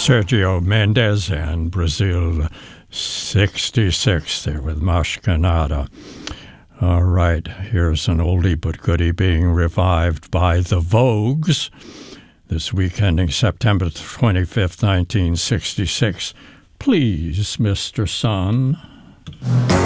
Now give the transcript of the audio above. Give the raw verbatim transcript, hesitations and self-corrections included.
Sergio Mendes and Brazil sixty-six there with Mascanada. All right, here's an oldie but goodie being revived by the Vogues this week ending September twenty-fifth, nineteen sixty-six. Please, Mister Sun.